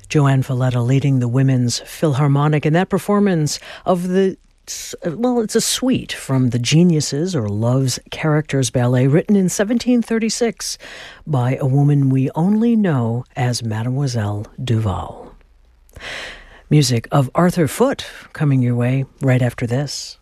Joanne Falletta leading the Women's Philharmonic in that performance of it's a suite from The Geniuses, or Love's Characters Ballet, written in 1736 by a woman we only know as Mademoiselle Duval. Music of Arthur Foote coming your way right after this.